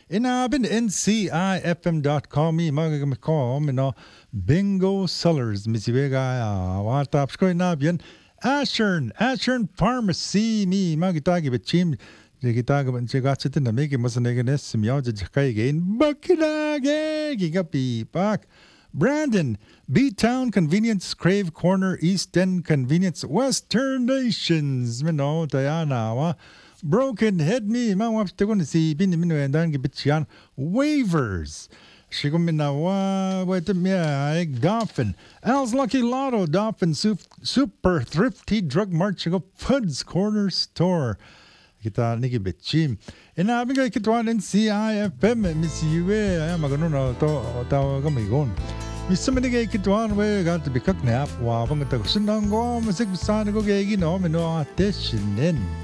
Inabin ncifm.com magagamcom no bingo sellers misiwega watap ko inabyan Ashern Pharmacy mi magitagi bechim Jigitaga ban chigatsit na megi masaneganes simyaw jakai gain bakilage gigapi pak Brandon B-Town Convenience Crave Corner East End Convenience Western Nations Mino Diana wa Broken Head me mawaptegon si binimino endan gibityan waivers Shigumina wa wait Dolphin Al's Lucky Lotto Dolphin Super Thrifty Drug Mart Chigo Foods Corner Store kita niki betchim ina abiga kitwan NCIFM misiwe ay magano to taw gamigon misamani kitwan we got to be cook nap wa bang ta sunang go musik sana go gegi no meno attention